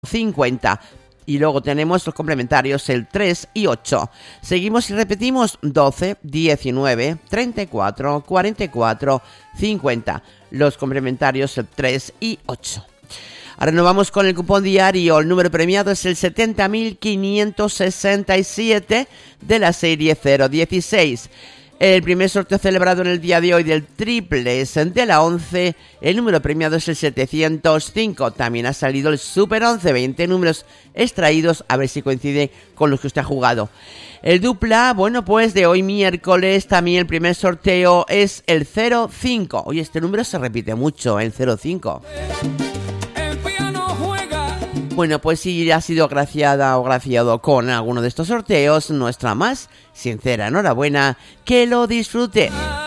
50. Y luego tenemos los complementarios el 3 y 8. Seguimos y repetimos 12, 19, 34, 44, 50. Los complementarios el 3 y 8. Ahora nos vamos con el cupón diario. El número premiado es el 70.567 de la serie 016. El primer sorteo celebrado en el día de hoy del triples de la 11, el número premiado es el 705. También ha salido el Super 11, 20 números extraídos, a ver si coincide con los que usted ha jugado. El dupla, bueno, pues de hoy miércoles también el primer sorteo es el 05. Oye, este número se repite mucho, el 05. Bueno, pues si ha sido agraciada o agraciado con alguno de estos sorteos, nuestra más sincera enhorabuena, que lo disfrute.